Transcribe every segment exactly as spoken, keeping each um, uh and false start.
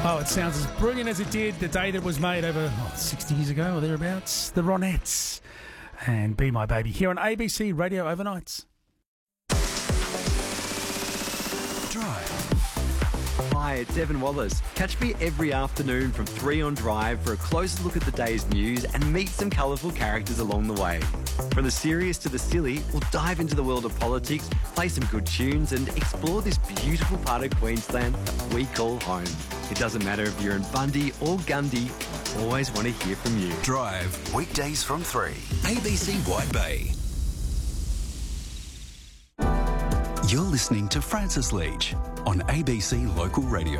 Oh, it sounds as brilliant as it did the day that it was made over oh, sixty years ago or thereabouts. The Ronettes and Be My Baby here on A B C Radio Overnights. Drive. Hi, it's Evan Wallace. Catch me every afternoon from three on Drive for a closer look at the day's news and meet some colourful characters along the way. From the serious to the silly, we'll dive into the world of politics, play some good tunes and explore this beautiful part of Queensland that we call home. It doesn't matter if you're in Bundy or Gundy, I always want to hear from you. Drive, weekdays from three. A B C White Bay. You're listening to Francis Leach on A B C Local Radio.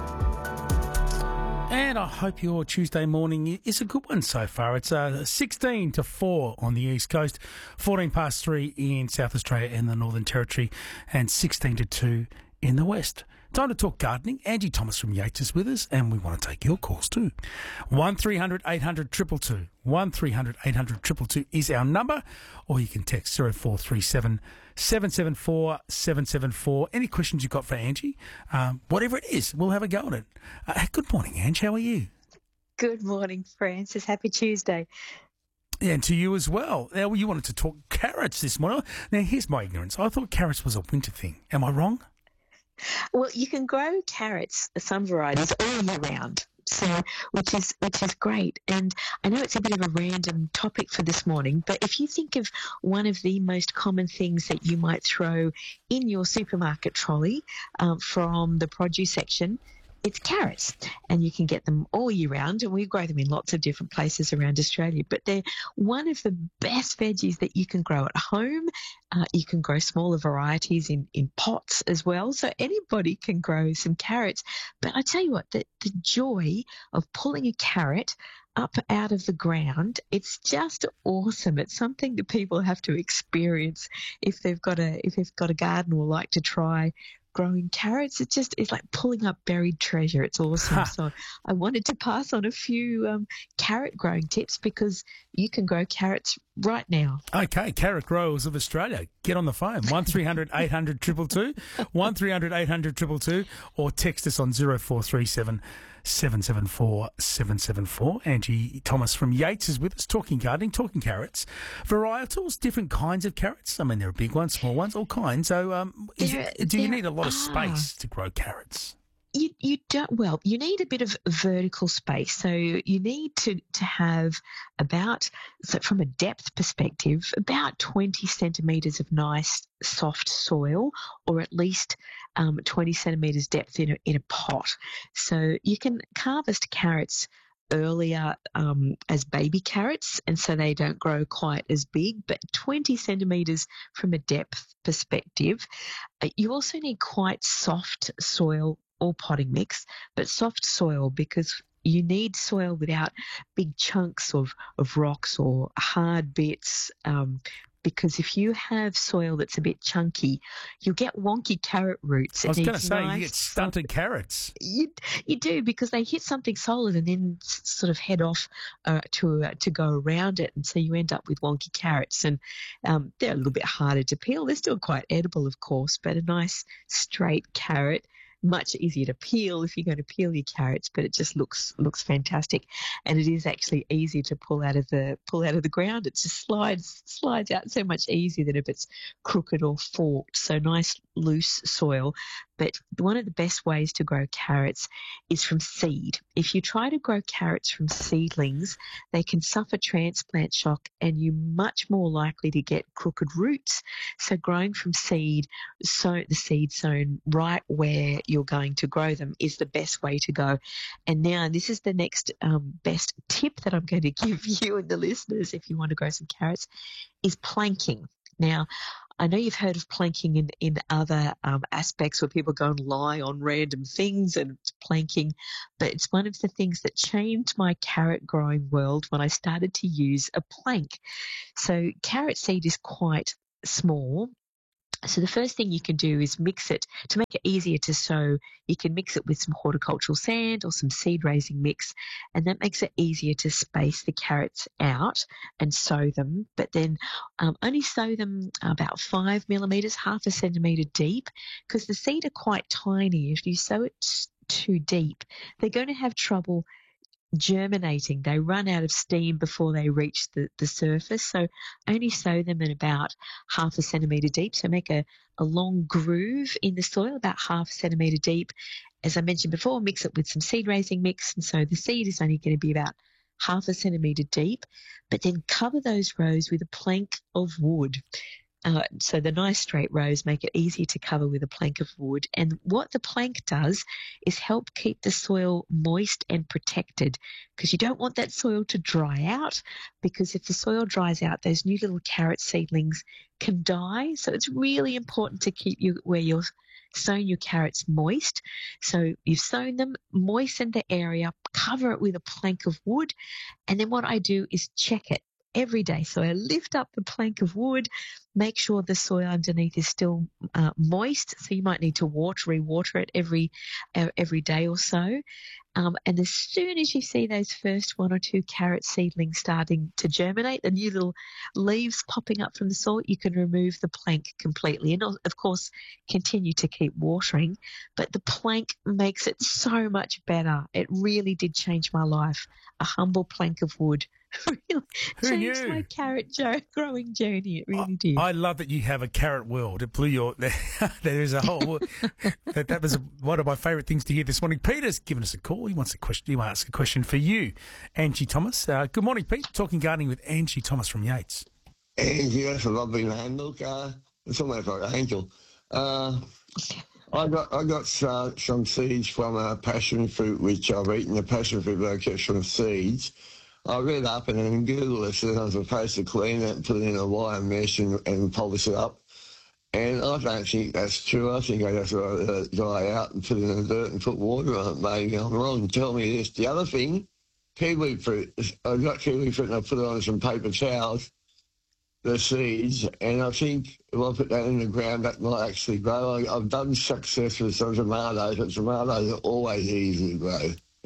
And I hope your Tuesday morning is a good one so far. It's uh, sixteen to four on the East Coast, fourteen past three in South Australia and the Northern Territory, and sixteen to two in the West. Time to talk gardening. Angie Thomas from Yates is with us, and we want to take your calls too. one three hundred eight hundred two two two. one three hundred eight hundred two two two is our number, or you can text zero four three seven seven seven four seven seven four. Any questions you've got for Angie, um, whatever it is, we'll have a go at it. Uh, good morning, Angie. How are you? Good morning, Francis. Happy Tuesday. Yeah, and to you as well. Now, you wanted to talk carrots this morning. Now, here's my ignorance. I thought carrots was a winter thing. Am I wrong? Well, you can grow carrots, some varieties, all year round. So, which is which is great. And I know it's a bit of a random topic for this morning, but if you think of one of the most common things that you might throw in your supermarket trolley um, from the produce section, it's carrots, and you can get them all year round, and we grow them in lots of different places around Australia, but they're one of the best veggies that you can grow at home. Uh, you can grow smaller varieties in, in pots as well, so anybody can grow some carrots. But I tell you what, the, the joy of pulling a carrot up out of the ground, it's just awesome. It's something that people have to experience if they've got a if they've got a garden or like to try growing carrots. It's just, it's like pulling up buried treasure. It's awesome. Huh. So I wanted to pass on a few um, carrot growing tips because you can grow carrots right now. Okay, carrot growers of Australia, get on the phone. one three hundred eight hundred two two two. one three hundred eight hundred two two two, or text us on zero four three seven seven seven four seven seven four. Angie Thomas from Yates is with us, talking gardening, talking carrots. Varietals, different kinds of carrots. I mean, there are big ones, small ones, all kinds. So um, is, there, do you there need a lot of are. space to grow carrots? You, you don't, well, you need a bit of vertical space. So you need to, to have about, so from a depth perspective, about twenty centimetres of nice soft soil, or at least um, twenty centimetres depth in a, in a pot. So you can harvest carrots earlier um, as baby carrots, and so they don't grow quite as big, but twenty centimetres from a depth perspective. Uh, you also need quite soft soil or potting mix, but soft soil, because you need soil without big chunks of, of rocks or hard bits, um, because if you have soil that's a bit chunky, you'll get wonky carrot roots. I was going to say, nice, you get stunted carrots. You, you do, because they hit something solid and then sort of head off uh, to uh, to go around it, and so you end up with wonky carrots, and um, they're a little bit harder to peel. They're still quite edible, of course, but a nice straight carrot, much easier to peel if you're going to peel your carrots, but it just looks looks fantastic, and it is actually easy to pull out of the pull out of the ground. It just slides slides out so much easier than if it's crooked or forked. So nice loose soil. But one of the best ways to grow carrots is from seed. If you try to grow carrots from seedlings, they can suffer transplant shock, and you're much more likely to get crooked roots. So growing from seed, sow the seed sown right where you're going to grow them, is the best way to go. And now this is the next um, best tip that I'm going to give you and the listeners if you want to grow some carrots, is planking. Now, I know you've heard of planking in, in other um, aspects where people go and lie on random things and planking, but it's one of the things that changed my carrot growing world when I started to use a plank. So carrot seed is quite small. So the first thing you can do is mix it. To make it easier to sow, you can mix it with some horticultural sand or some seed raising mix, and that makes it easier to space the carrots out and sow them. But then um, only sow them about five millimetres, half a centimetre deep, because the seed are quite tiny. If you sow it too deep, they're going to have trouble germinating. They run out of steam before they reach the, the surface. So only sow them in about half a centimetre deep. So make a, a long groove in the soil, about half a centimetre deep. As I mentioned before, mix it with some seed raising mix. And so the seed is only going to be about half a centimetre deep. But then cover those rows with a plank of wood. Uh, so the nice straight rows make it easy to cover with a plank of wood. And what the plank does is help keep the soil moist and protected, because you don't want that soil to dry out, because if the soil dries out, those new little carrot seedlings can die. So it's really important to keep you where you're sowing your carrots moist. So you've sown them, moisten the area, cover it with a plank of wood. And then what I do is check it every day. So I lift up the plank of wood, make sure the soil underneath is still uh, moist. So you might need to water, re-water it every uh, every day or so. Um, and as soon as you see those first one or two carrot seedlings starting to germinate, the new little leaves popping up from the soil, you can remove the plank completely. And of course, continue to keep watering. But the plank makes it so much better. It really did change my life. A humble plank of wood really Who changed knew? my carrot jo- growing journey. It really I, did. I love that you have a carrot world. It blew your. There is a whole. that, that was one of my favourite things to hear this morning. Peter's given us a call. He wants a question. He wants to ask a question for you, Angie Thomas. Uh, good morning, Pete. Talking gardening with Angie Thomas from Yates. Angie, that's a lovely name. Look, uh, it's almost like Angel. Uh, I got I got uh, some seeds from a passion fruit, which I've eaten the passion fruit that I get from seeds. I read up and then Google it, and I was supposed to clean it and put it in a wire mesh and, and polish it up. And I don't think that's true. I think I have to uh, dry out and put it in the dirt and put water on it. Maybe I'm wrong. Tell me this. The other thing, kiwi fruit. I got kiwi fruit and I put it on some paper towels, the seeds, and I think if I put that in the ground, that might actually grow. I, I've done success with some tomatoes, but tomatoes are always easy to grow.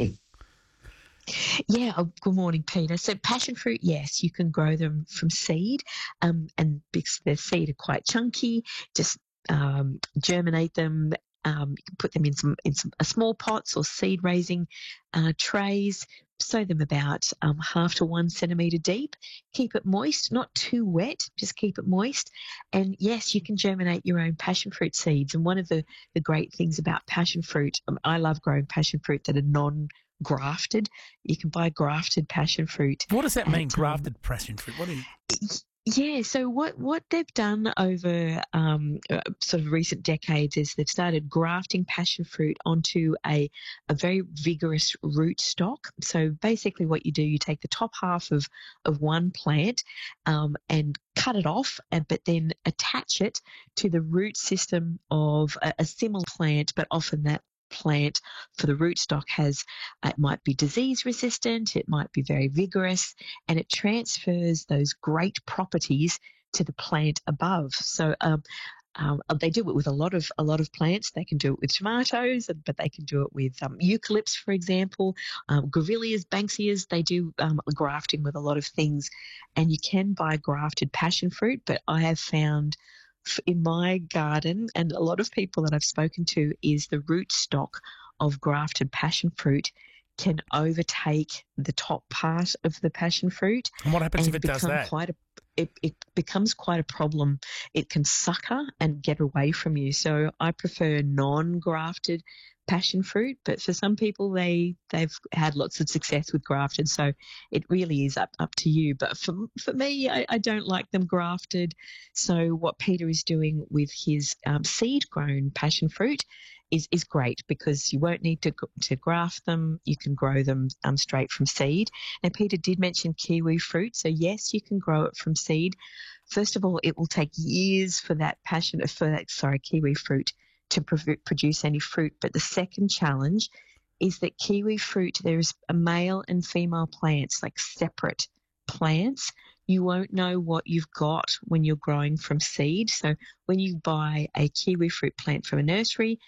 Yeah, oh, good morning, Peter. So passion fruit, yes, you can grow them from seed, um, and because their seed are quite chunky, just um, germinate them. Um, you can put them in some in some uh, small pots or seed raising uh, trays. Sow them about um, half to one centimetre deep. Keep it moist, not too wet. Just keep it moist. And yes, you can germinate your own passion fruit seeds. And one of the, the great things about passion fruit, um, I love growing passion fruit that are non grafted. You can buy grafted passion fruit. What does that mean, at, grafted um, passion fruit? What do you? Yeah, so what, what they've done over um, uh, sort of recent decades is they've started grafting passion fruit onto a, a very vigorous root stock. So basically what you do, you take the top half of, of one plant um, and cut it off, and, but then attach it to the root system of a, a similar plant, but often that plant for the rootstock has, uh, it might be disease resistant, it might be very vigorous, and it transfers those great properties to the plant above. So um, um, they do it with a lot of a lot of plants. They can do it with tomatoes, but they can do it with um, eucalypts, for example, um, grevilleas, banksias. They do um, grafting with a lot of things, and you can buy grafted passion fruit. But I have found in my garden, and a lot of people that I've spoken to, is the root stock of grafted passion fruit can overtake the top part of the passion fruit. And what happens and if it does become that? Quite a, it, it becomes quite a problem. It can sucker and get away from you. So I prefer non-grafted passion fruit, but for some people they they've had lots of success with grafted, so it really is up up to you. But for for me, I, I don't like them grafted. So what Peter is doing with his um, seed grown passion fruit is is great, because you won't need to to graft them. You can grow them um, straight from seed. And Peter did mention kiwi fruit, so yes, you can grow it from seed. First of all, it will take years for that passion for that sorry kiwi fruit to produce any fruit. But the second challenge is that kiwi fruit, there is a male and female plants, like separate plants. You won't know what you've got when you're growing from seed. So when you buy a kiwi fruit plant from a nursery,